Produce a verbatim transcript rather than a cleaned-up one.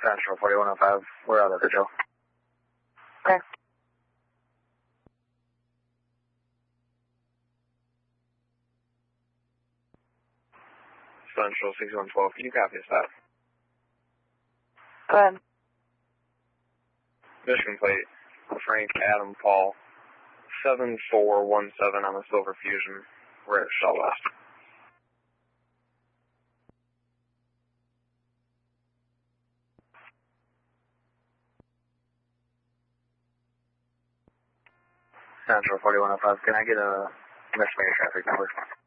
Central forty-one oh five, we're out of the Joe. Okay. Central sixty-one twelve, can you copy us that? Go ahead. Mission plate, Frank Adam Paul, seven four one seven on the Silver Fusion. We're at Shell West. Central forty-one oh five, can I get a estimated traffic number?